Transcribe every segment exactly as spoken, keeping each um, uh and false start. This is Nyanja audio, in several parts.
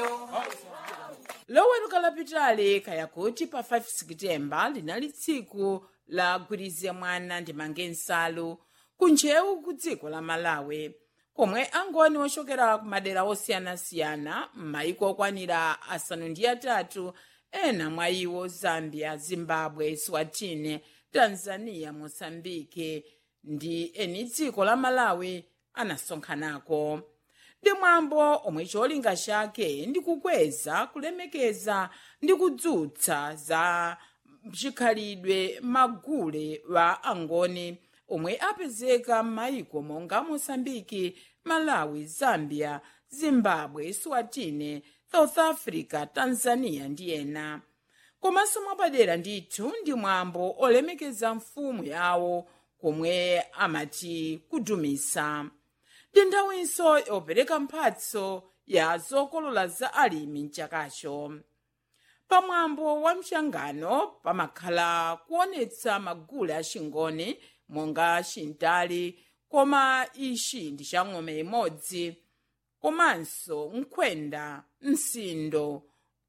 loweruka lapitali kaya kuti pa five Septemba linali tsiku la gwirizia mwana ndi mange nsalu kunjewu ku dziko la Malawi, komwe angoni ochokera ku madera osiyanasiyana m'mayiko okwanira asanu ndi atatu, ena mwa iwo Zambia, Zimbabwe, Eswatini, Tanzania, Mozambike ndi eni dziko la Malawi anasonkhanako. Ndi mwambo omwe cholinga chake ndi kukweza, kulemekeza ndi kudzutsa za chikhalidwe magule wa angoni omwe apezeka m'mayiko monga Mozambiki, Malawi, Zambia, Zimbabwe, Eswatini, South Africa, Tanzania ndi ena. Komanso mwapadera ndithu ndi mwambo olemekeza mfumu yawo komwe amati kudumisa. Ndi nthawinso yopereka mphatso ya zokolola za alimi mchakacho. Pamwambo wa mchangano pamakhala kuonetsa magule achingoni monga chintali, koma ichi ndi cha ng'ombe imodzi, komanso nkhwenda, msindo,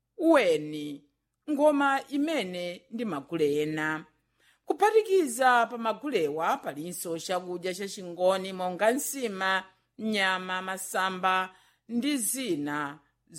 uweni, ngoma imene ndi magule ena. Kuphatikiza pa magulewa palinso chakudya chachingoni monga nsima, nyama, masamba ndi zina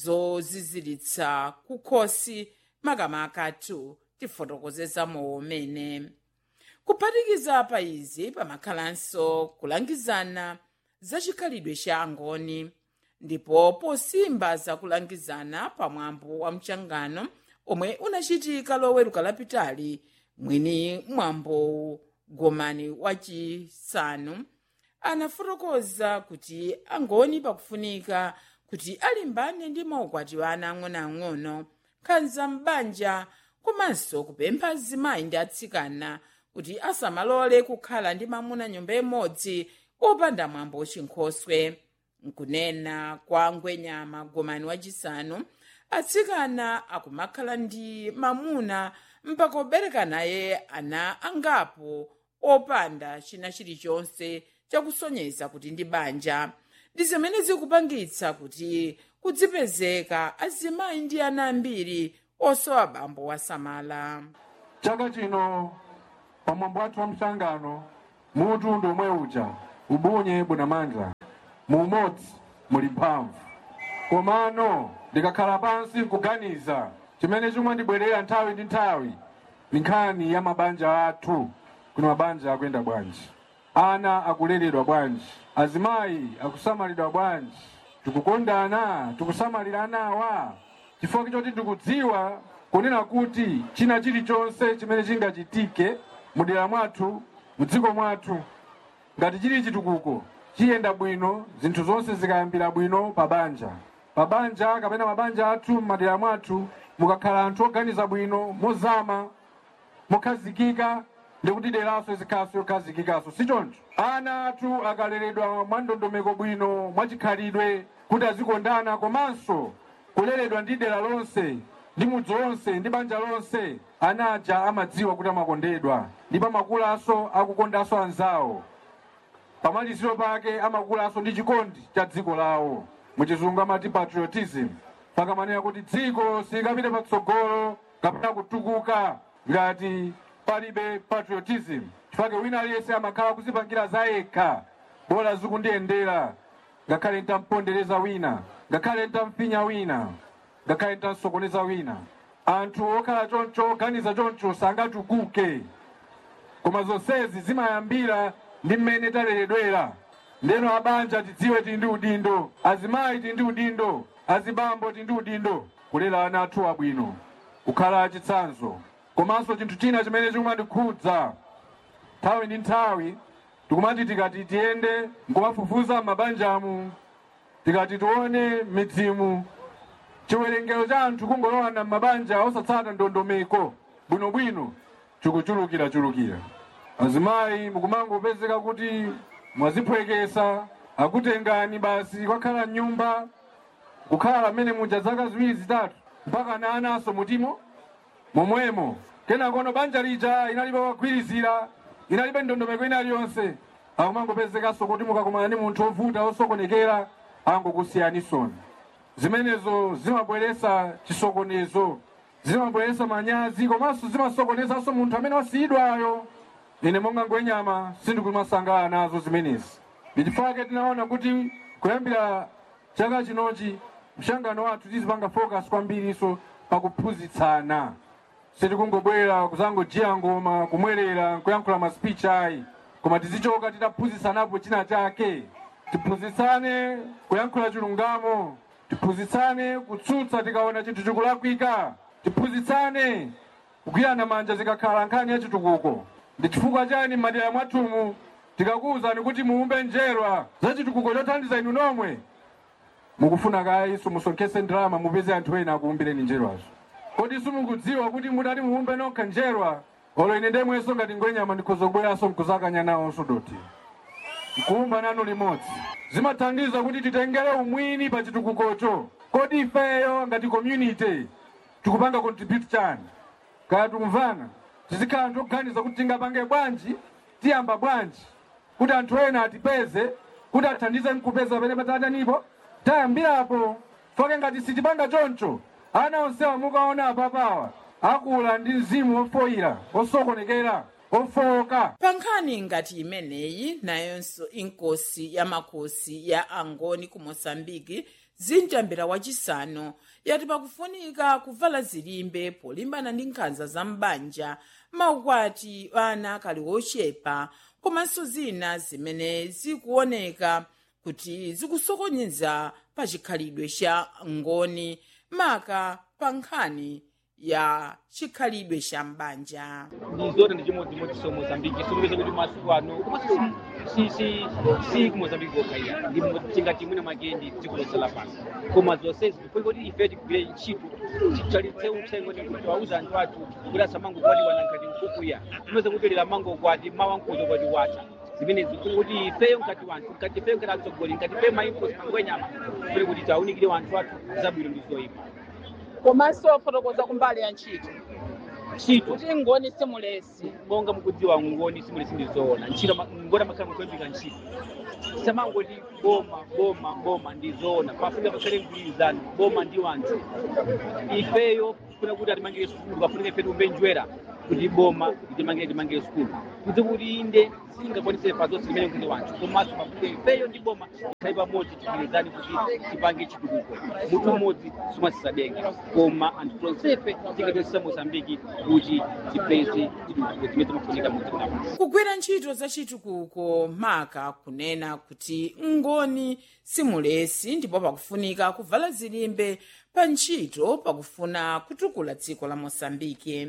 zoziziritsa kukhosi makamaka tu tifotokozeza momene. Kuphatikiza pa izi pamakhalanso kulangizana za chikhalidwe cha angoni, ndipo posimba za kulangizana pamwambo wa mchangano omwe unachitika loweruka lapitali, mwini mwambo Gomani wachisanu anafotokoza kuti angoni pakufunika kuti alimbane ndi maukwati wa ana ang'onoang'ono, nkhanza m'banja, komanso kupempha azimayi ndi atsikana kuti asamalole kukhala ndi mamuna nyumba imodzi opanda mwambo wachinkhoswe. Nkunena kwa Ngwenyama Gomani wachisanu, atsikana akumakhala ndi mamuna mpaka obereka naye ana angapo opanda china chilichonse chakusonyeza kuti ndi banja. Ndi zimene zikupangitsa kuti kudzipezeka azimayi ndi ana ambiri osowa bambo wasamala. Chaka chino pamwambo wathu wa msangano mutundu omwe uja ubunye bunamandla mumodzi muli mphamvu. Komano ndikakhala pansi kuganiza chimene chomwe ndibwerera nthawi ndi nthawi ni nkhani ya mabanja athu. Kuno mabanja akuyenda bwanji, ana akuleredwa bwanji, azimayi akusamalidwa bwanji, tikukondana, tikusamalira anawa, chifukwa choti tikudziwa kunena kuti china chilichonse chimene chingachitike mudera mwathu, mudziko mwathu, ngati chili chitukuko chiyenda bwino, zinthu zonse zikayambira bwino pabanja. Pabanja kapena mabanja athu madera mwathu mukakhala anthu oganiza bwino, mozama, mokhazikika, ndikuti deraso zikhaso yokhazikikaso. Sichoncho ana athu akaleredwa mwandondomeko bwino, mwachikhalidwe, kuti azikondana, komanso kuleredwa ndi dera lonse, ndi mudzi wonse, ndi banja lonse, ana aja amadziwa kuti amakondedwa, ndipo amakulaso akukondanso anzawo. Pamaliziro pake amakulaso ndi chikondi cha dziko lawo. Muchizungu amati patriotism. Pakamanena kuti dziko sikapita patsogolo kapena kutukuka ngati palibe patriotism. Chifukwa wina aliyense amakhala kuzipangira za yekha, bola zikundiyendera, ngakhale ntampondereza wina, ngakhale ntamfinya wina, ngakhale ntamsokoneza wina. Anthu okhala choncho, oganiza choncho sangatukuke. Koma zonsezi zimayambira ndi mmene taleredwera. Ndeno abanja tidziwe tili ndi udindo, azimayi tili ndi udindo, azibambo tili ndi udindo kulera ana athu abwino, kukhala achitsanzo. Komanso chinthu china chimene chimatikhudza nthawi ndi nthawi, tikumati tikati tiyende nkumafufuza mabanjamu, tikati tione midzimu, chiwerengero cha anthu kungolowana m'mabanja osatsata ndondomeko bwinobwino chikuchulukira-chulukira. Azimayi mukumangopezeka kuti mwaziphwekesa, akutengani basi kwakhala nyumba, kukhala amene muja zaka ziwiri zitatu mpaka na anaso mutimo momwemo. Kena kono banja lija inalibe wagwirizira, inalibe ndondomeko ina aliyonse, akumangopezekaso kuti mukakumana ndi munthu ovuta osokonekera angokusiyanisoni. zimenezo zimabweresa chisokonezo, zimabweresa manyazi, komanso zimasokonesanso munthu amene wasiyidwayo. Ine monga Ngwenyama sindikumasangala nazo zimenezi. Ndichifukwa tinaona kuti kuyambira chaka chinochi mshangano wathu tizipanga focus kwambiriso pakuphunzitsana. Sitikungobwera kuzangojiya ngoma, kumwerera, kuyankhula ma speech ayi, koma tizichoka titaphunzitsanapo china chake. Tiphunzitsane kuyankhula chilungamo, tiphunzitsane kutsutsa tikaona chinthu chikulakwika, tiphunzitsane kugwirana manja zikakhala nkhani ya chitukuko. Ndi chifukwa chani m'madera mwathumu tikakuwuzani kuti muumbe njerwa za chitukuko chothandiza inu nomwe, mukufuna kayiso musonkhese ndalama mupeze anthu ena akuumbireni njerwazo. Kodi simukudziwa kuti mudati muumbe nokha njerwa, olo ine ndemweso ngati Ngwenyama ndikhoza kubweranso mkuzakanya nawonso doti nkuumba nanu limodzi. Zimathandiza kuti titengere umwini pa chitukukocho. Kodi ifeyo ngati community tikupanga contribute chani? Kaya tikumvana tizikhala anthu okuganiza kuti tingapange bwanji, tiyamba bwanji kuti anthu ena atipeze, kuti athandize nkupeza pene patatanipo tayambirapo. Foke ngati sitipanga choncho, ana onsewa mukaona apapawa akula ndi mzimu ofoira, osokonekera, ofoka. Pankhani ngati imeneyi nayonso inkosi ya makosi ya Angoni ku Mozambiki zinjambira wachisanu yati pakufunika kuvala zilimbe polimbana ndi nkhanza za mbanja, maukwati ana kali ochepa, komanso zina zimene zikuoneka kuti zikusokonyeza pa chikhalidwe cha ngoni, maka pankhani ya chikhalidwe cha mbanja. Ndizote ndi chimodzimodzi so Mozambiki sikupeza kuti masiku ano komanso si si si ku Mozambiki kokhaira ndi chingati mwina makendi dziko lonse lapansi, koma zonsezi ndipo kuti ife tikugwira ntchito tichalitse uthenga ndi kuti wauza anthu athu kuti asamango kwati wanankati nkukuya timeze kutelera mango kwati mawankuzo kwati wata zimenezi kuti ifeyo nkati wanthu nkati ifeyo nkati atsogoli nkati ifeyo mainkosi Ngwenyama kuti kuti taunikire wanthu athu zabwino ndi zoyipa. Komanso fotokoza kumbali ya ntchito ntchito kuti ngoni simulesi monga mukudziwa ngoni simulesi ndizoona ntchito ngoni amakhala mukwembika ntchito samangoti boma boma boma ndizoona pafunika pakhale mgwirizano boma ndi wanthu. Ifeyo kuna kuti atimangire sukulu pafunika ife tiumbe njwera kuti boma itimangire timangire sukulu kuti kuti inde singakwanise pazonse zimene kuti wanthu, komanso pafunika ifeyo ndi boma tikhale pamodzi tigwirizane kuti tipange chitukuko. Munthu umodzi sumasisadenga, koma anthu tonsefe tingatiyesa Mozambiki kuti tipeze chitukuko chimene timafunika mudziko lapansi. Kugwira ntchito za chitukuko maka kunena kuti ngoni simulesi, ndipo pakufunika kuvala zilimbe pa ntchito pakufuna kutukula dziko la Mozambiki.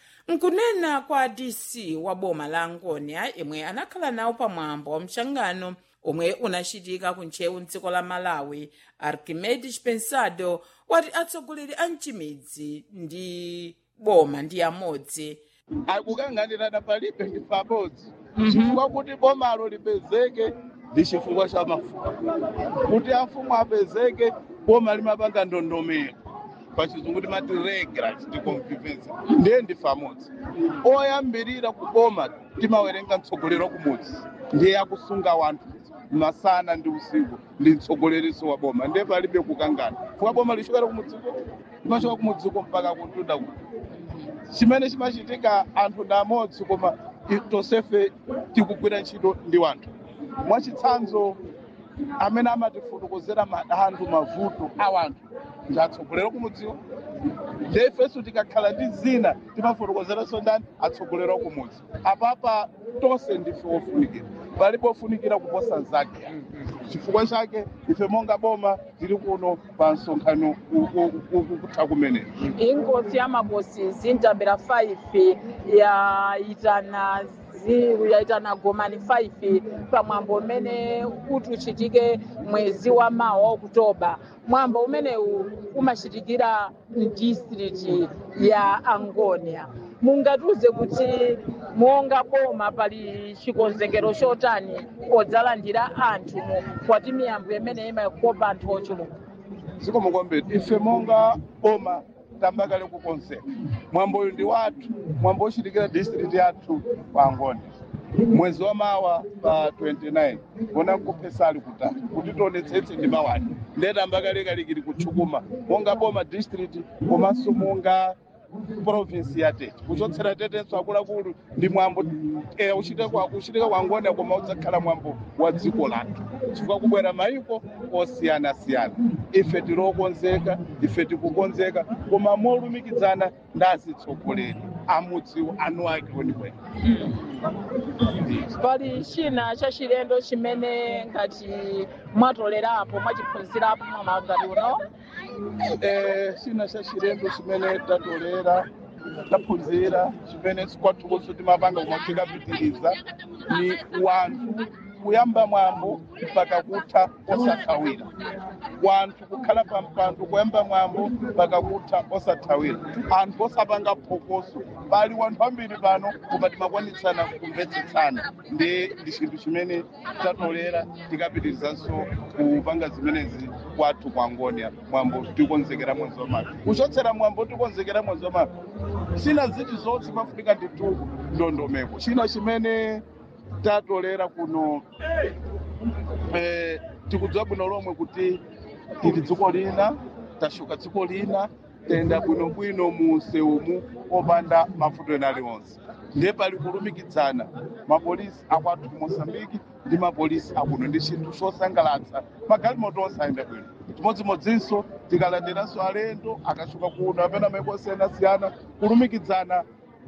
Nkunena kwa D C wa boma la Angonia yemwe anakhala nawo pamwambo wa mchangano omwe unachitika kunchewu mdziko la Malawi, Archimedes Pensado wati atsogoleri a mchimidzi ndi boma ndi amodzi akukanganirana palibe ndi pamodzi chifukwa kuti bomalo lipezeke ndi chifukwa cha mafumu, kuti afumu apezeke boma limapanga ndondomeko pachizungu timati regulars ndi convivence ndiye ndi pamodzi. Oyambirira kuboma timawerenga mtsogoleri kumudzi ndiye akusunga wanthu masana ndi usiku ndi mtsogoleriso wa boma, ndiye palibe kukangana fuka boma lichokera kumudziko limachoka kumudziko mpaka kuntunda kuti chimene chimachitika anthu ndi amodzi, koma tonsefe tikugwira ntchito ndi wanthu. Mwachitsanzo amene amatifotokozera madandaulo mavuto a wanthu ndi atsogoleri kumudziko, ndiye ifenso tikakhala ndi zina timafotokozeranso ndani atsogoleri kumudzi. Apapa tonse ndife ofunikira, palibe ofunikira kuposa nzake. Chifukwa chake ife monga boma tili kuno pa msonkhano kutha kumene inkosi ya makosi zinjambira five ya itana ziru ya itana gomani five pamwambo umene kuti uchitike mwezi wa mawa Oktoba. Mwambo umene umachitikira district ya Angonia. Mungatuze kuti monga boma pali chikonzekero chotani odzalandira anthu kwati miyambo imene imakopa anthu ochuluka. zikomo kwambiri. Ife monga boma tambakale kukonzeka mwambo uyu ndi wathu, mwambo uchitikira district yathu wa Angonia. mwezi wa mawa pa twenty-nine bona nkupesali kutatu kuti tionetsetse ndi mawani ndeta mbakalekalekili kutchukuma monga boma district komanso monga province ya Tete kuchotsera Tetenso akuluakulu ndi mwambo eh, uchitika uchitika kwangona koma udzakhala mwambo wa dziko lathu chifukwa kubwera mayiko osiyana-siyana ife tilokonzeka ife tikukonzeka koma molumikizana ndi atsogoleri amudziwo anu ake weniweni. pali china cha chilendo chimene ngati mwatolerapo mwachiphunzirapo mwa ngati uno? Eh, china cha chilendo chimene tatolera taphunzira chimene kwathukonso timapanga koma tikapitiriza ni wanthu kuyamba mwambo mpaka kutha osathawira wanthu kukhala pampando kuyamba mwambo mpaka kutha osathawira anthu osapanga phokoso pali wanthu ambiri pano koma timakwanitsana kumvetsetsana ndi ndi chinthu chimene tatolera tikapitirizanso kupanga zimenezi kwathu kwangoni mwambo tikonzekera mwezi wa mawa kuchotsera mwambo tikonzekera mwezi wa mawa china ziti zonse pafunika ndithu ndondomeko china chimene tatolera kuno eh, tikudziwa bwino lomwe kuti tili dziko lina tashuka dziko lina tenda bwinobwino museumu opanda mavuto ena aliwonse ndiye pali kulumikizana mapolisi akwathu ku Mozambique ndi mapolisi akuno ndi chinthu chosangalatsa magalimoto onse ayenda bwino chimodzimodzinso tikalandiranso alendo akashuka kuno apena maiko osiyanasiyana kulumikizana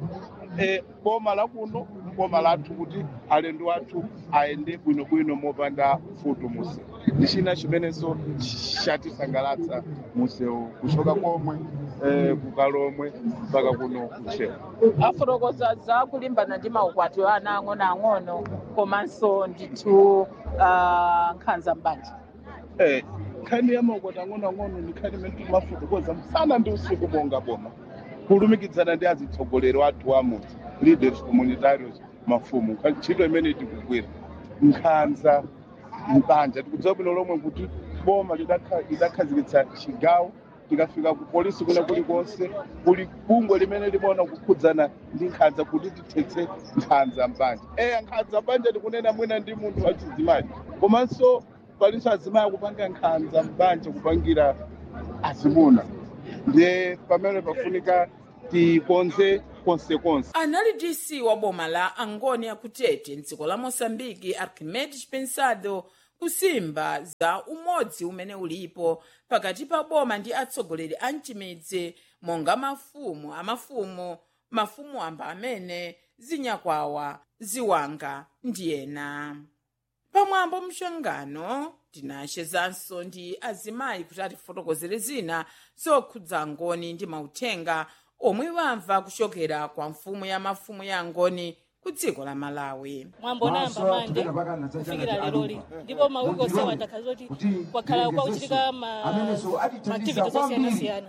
eh, boma la kuno boma lathu kuti alendo athu aende bwinobwino mopanda futo muse ndi china chimenenso chatisangalatsa museu kuchoka komwe eh, kukalomwe mpaka kuno kuchewa afotokoza za kulimbana ndi maukwati ana ang'onoang'ono komanso ndithu uh, nkhanza mbanja. eh, nkhani ya maukwati ang'onoang'ono ni nkhani imene timafotokoza msana ndi usiku monga boma kulumikizana ndi azitsogoleri athu amudzi leaders communitarios mafumu ntchito imene tikugwira nkhanza mbanja tikudziwa bwino lomwe kuti boma lidakhazikitsa chigawo tikafika ku polisi kuna kulikonse kuli bungwe limene limaona kukhudzana ndi nkhanza kuti tithetse nkhanza mbanja eya nkhanza mbanja tikunena mwina ndi munthu wachizimayi komanso palinso azimayi akupanga nkhanza mbanja kupangira azimuna ndiye pamene pafunika tikonze konsekonse. Anali D C wa boma la Angoni ya Kutete mdziko la Mozambique Arquimedes Pensado kusimba za umodzi umene ulipo pakati pa boma ndi atsogoleri a mchimidzi monga mafumu amafumu mafumu amba amene zinyakwawa ziwanga ndi ena. Pamwambo mshangano tinachezanso ndi azimayi kuti atifotokozere zina zokhudza Angoni ndi mauthenga omwe wamva kuchokera kwa mfumu ya mafumu ya Angoni ku dziko la Malawi. Mwambo namba mande kufikira leroli ndipo mawiko onse atakazoti kwakhala kwa uchitika ma activities osiyana-siyana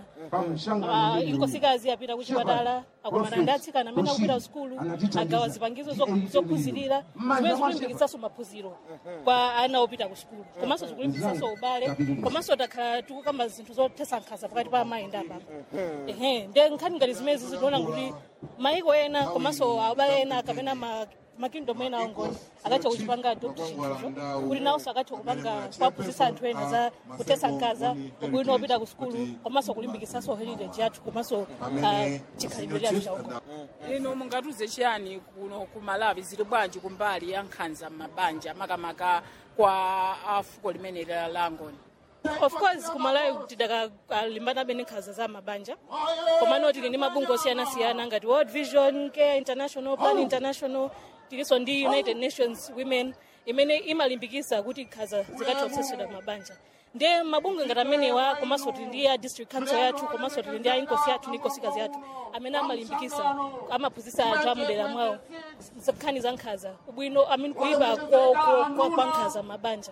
inkosikazi apita kuchipatala akumana ndi atsikana amene akupita skulu agawa zipangizo zophunzirira zimene zikulimbikitsanso maphunziro kwa ana opita ku skulu komanso zikulimbikitsanso ubale komanso takhala tikukamba zinthu zothetsa nkhanza pakati pa amayi ndi ababa ehe nde nkhani ngati zimene zizitiona kuti mayiko ena komanso abale ena kapena ma makingdom ena Angoni akatha kuchipanga adoption kuti nawonso akatha kupanga kuwaphunzitsa anthu ena za kuthetsa nkhanza ubwino opita ku skulu komanso kulimbikitsanso heritage yathu komanso chikhalidwe chathu chauko. Ino mungatiuze chiyani kuno ku Malawi zili bwanji kumbali ya nkhanza m'mabanja makamaka kwa afuko limene la Angoni? Of course kumalawi tidakalimbana bene nkhanza za mabanja komano tili ndi mabungwe osiyana-siyana ngati World Vision Care International Plan International tilinso ndi United Nations Women imene imalimbikitsa kuti nkhanza zikatha kuthetsedwa mabanja ndiye mabungwe ngati amenewa komanso tili ndi ya district council yathu komanso tili ndi inkosi yathu ndi nkosikazi yathu amene amalimbikitsa amaphunzitsa anthu amudera mwawo nkhani za nkhanza ubwino amene kuyipa kwa nkhanza mabanja.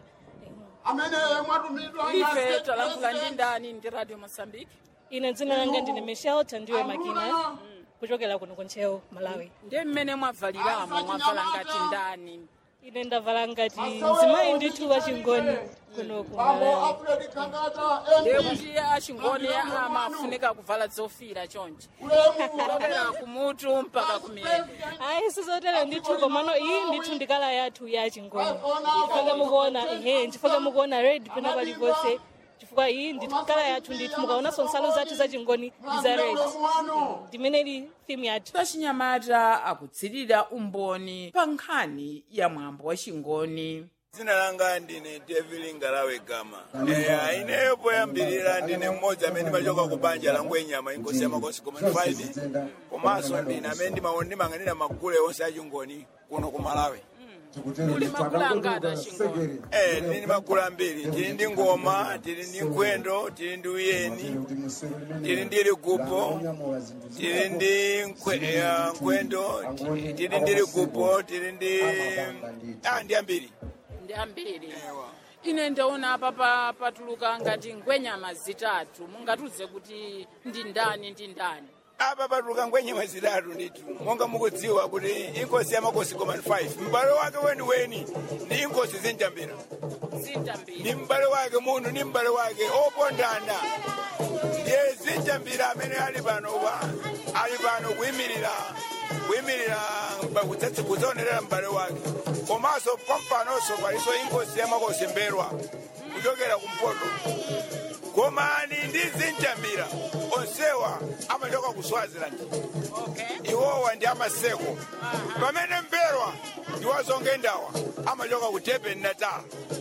Ife talankhula ndi ndani ndi Radio Mozambique? Ine dzina langa ndine Michelle Tandiwe Makina kuchokera kuno ku Nchewu Malawi. Ndiye mmene mwavaliramo mwavala ngati ndani ine ndavala ngati mzimayi ndithu wachingoni kuno kumalawi. ndekuti achingoni amafunika kuvala zofira chonje kuchokera kumutu mpaka kumene. ayi sizotero ndithu komano iyi ndithu ndikala yathu ya chingoni chifukwa mukuona ehe chifukwa mukuona red pena paliponse chifukwa iyi ndithu kala yathu ndithu mukaonanso nsalu zathu za chingoni ndi za red ndimeneli theme yathu. Pachinyamata akutsirira umboni pa nkhani ya mwambo wa chingoni. Dzina langa ndine Devil Ngalawe Gama. Eh ineyo poyambirira ndine mmodzi amene machoka ku banja la Ngwenyama inkosi ya makosi command five. Komanso ndine amene ndimaona mang'anira magule onse achingoni kuno ku Malawi. Kuli magula angata chingoni. Eh ndine magula ambiri, tili ndi ngoma, tili ndi nkwendo, tili ndi uyeni, tili ndi ligupo, tili ndi nkwendo, tili ndi ligupo, tili ndi ah ndi ambiri. Ndi ambiri. Ine ndaona apa patuluka ngati ngwenyama zitatu mungatuze kuti ndi ndani ndi ndani. Apa patuluka ngwenyama zitatu ndithu monga mukudziwa kuti inkosi ya makosi command five mbale wake weni weni ni inkosi zinjambira Zinjambira ni mbale wake muno ni mbale wake opondana ndiye zinjambira amene ali pano wa ali pano kuyimirira kuyimirira bakutsatsi kuzonerera mbale wake komanso pompanonso paliso inkosi ya makosi mberwa kuchokera kumpoto komani ndi zinjambira onsewa amachoka ku Swaziland. Okay. Iwowa ndi amaseko pamene mberwa ndi wazonge ndawa amachoka ku Durban Natal.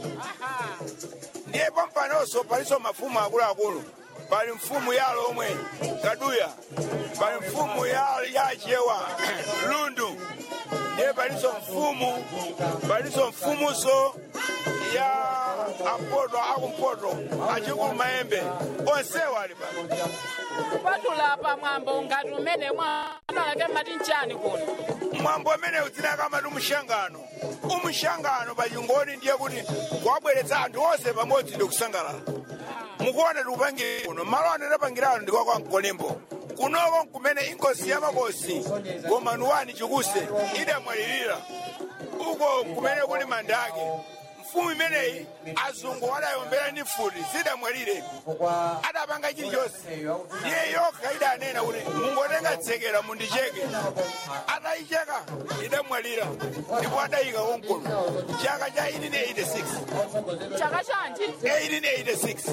Ndiye pompanonso paliso mafumu akuluakulu pali mfumu ya Lomwe Kaduya pali mfumu ya yachewa Lundu ndiye paliso mfumu paliso mfumuso ya ampoto akumpoto achikulu maembe onsewa ali pano kupatula pa mwambo ngati umene mwanalake mati nchani kuno. Mwambo umene udzinaka mati umushangano umushangano pa chingoni ndiye kuti kwabweretsa anthu onse pamodzi ndi kusangalala. Mukuona tikupangira kuno malo anatapangirano ndikwa kwa Mkolembo kunoko kumene inkosi ya makosi gomanu wani chikuse idamwalirira uko kumene kuli mandake mfumu imeneyi azungu adayombera ndi futi zidamwalire adapanga chilichonse ndiye yokha idanena kuti mungotenga tsekera mundicheke adayicheka idamwalira ndipo adayika konkono chaka cha eighteen eighty-six Chaka chanji eighteen eighty-six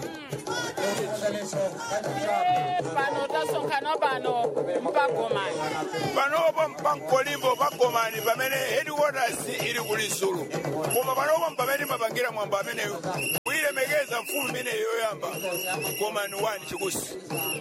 pano tasonkhana pano mpagomani panopo mpankolimbo pagomani pamene headquarters ili kulisulu koma panopo pamene mapangira mwambo amene kuyilemekeza mfumu imene yoyamba gomani wani chikusi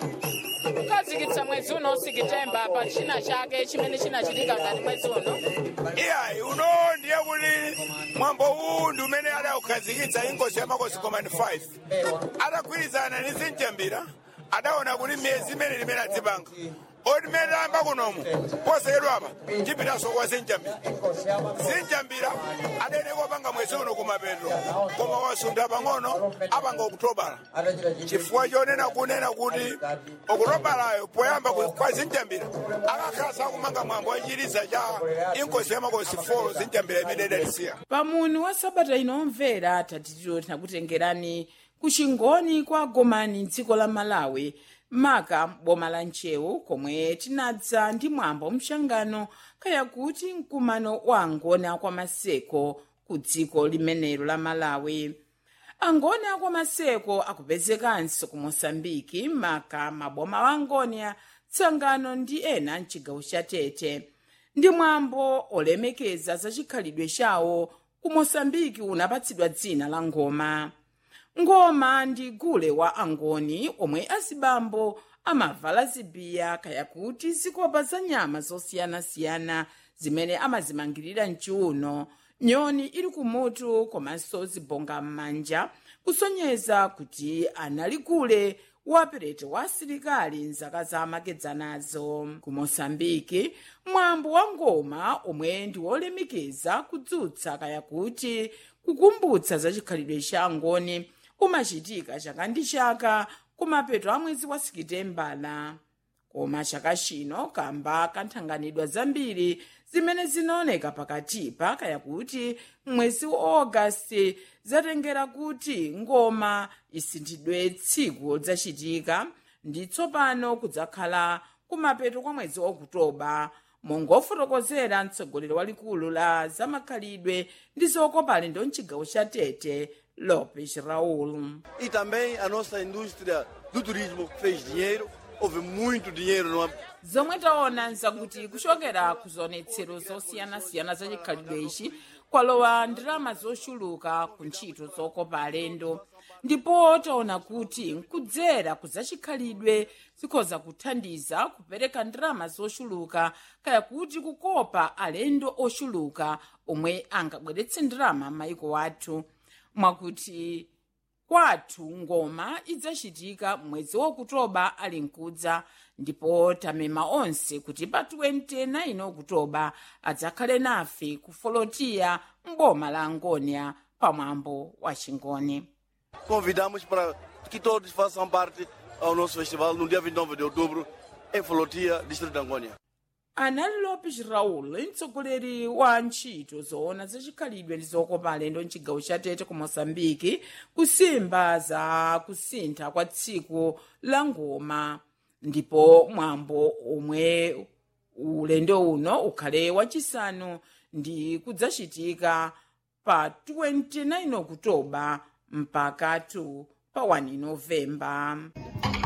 kukazikitsa mwezi uno sikitemba pa china chake chimene chinachitika ngati mwezi uno. iyayi uno ndiye kuti mwambo uwu ndi umene adaukhazikitsa inkosi ya makosi command five adagwirizana ndi zinjambira adaona kuti miyezi imene limene adzipanga oti mmene amba kunomu posekedwa apa chipitaso kwa zinjambira zinjambira adene kopanga mwezi uno kumapeto koma wasunda pang'ono apanga okutobala chifukwa chonena kunena kuti okutobalayo poyamba kwa zinjambira akakhala sakumanga mwambo wachiliza cha inkosi ya makosi folo zinjambira imene idalisiya. Pamuni wa sabata inomvera tatitiro tinakutengerani kuchingoni kwa gomani dziko la Malawi maka boma la Nchewu komwe tinadza ndi mwambo mshangano kaya kuti mkumano wa angoni akwa maseko ku dziko limenelo la Malawi. Angoni akwa maseko akupezekanso ku Mosambiki maka maboma wa Angonia Tsangano ndi ena mchigawo cha Tete. Ndi mwambo olemekeza za chikhalidwe chawo ku Mosambiki unapatsidwa dzina la ngoma. Ngoma ndi gule wa angoni omwe azibambo amavala zibiya kaya kuti zikopa za nyama zosiyana-siyana zimene amazimangirira mchiuno, nyoni ili kumutu komanso zibonga m'manja kusonyeza kuti anali gule waperete wa asilikali nzaka za makedzanazo. Ku Mosambiki mwambo wa ngoma omwe ndi wolemekeza kudzutsa kaya kuti kukumbutsa za chikhalidwe cha angoni umachitika chaka ndi chaka kumapeto a mwezi wa Sikitembala. koma chaka chino kamba kanthanganidwa zambiri zimene zinaoneka pakatipa kaya kuti mwezi wa Augasti zatengera kuti ngoma isinthidwe tsiku lidzachitika ndi tsopano kudzakhala kumapeto kwa mwezi wa Okutoba, mongofotokozera mtsogoleri walikulu la zamakhalidwe ndi zokopa alendo mchigawo cha Tete, Lopes Raul. E também a nossa indústria do turismo fez dinheiro, houve muito dinheiro no âmbito. Zomwe taona nzakuti kuchokera ku zionetsero zosiyanasiyana za chikhalidwe ichi kwalowa ndalama zochuluka ku ntchito zokopa alendo, ndipo taona kuti nkudzera ku zachikhalidwe zikhoza kuthandiza kupereka ndalama zochuluka kaya kuti kukopa alendo ochuluka omwe angabweretse ndalama m'mayiko athu. Mwakuti kwathu ngoma idzachitika mwezi wa Okutoba ali nkudza, ndipo tamema onse kuti pa twenty-nine Okutoba adzakhale nafe ku Folotia m'boma la Angônia pamwambo wa Chingoni. Convidamos para que todos façam parte ao nosso festival no dia vinte e nove de outubro em Folotia, distrito de Angônia. Anali Lopes Raul, mtsogoleri wa ntchito zoona zachikhalidwe ndi zokopa alendo mchigawo cha Tete ku Moçambique, kusimba za kusintha kwa tsiku la ngoma, ndipo mwambo omwe ulendo uno ukhale wachisanu ndi kudzachitika pa twenty-nine Okutoba mpakatu pa one Novemba.